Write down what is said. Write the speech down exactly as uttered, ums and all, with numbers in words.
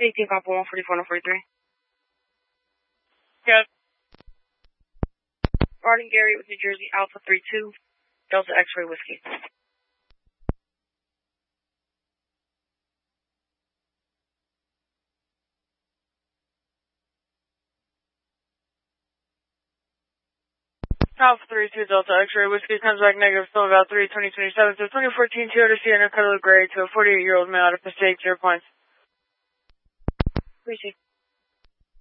eighteen Papa one forty-four and forty-three. Good. Arden Gary with New Jersey Alpha three two, Delta X-ray Whiskey. Alpha three two Delta X-ray Whiskey comes back negative, still about three twenty twenty-seven. So twenty fourteen Toyota Sienna Color Gray to a forty-eight year old male at a Passaic, zero points. Appreciate it.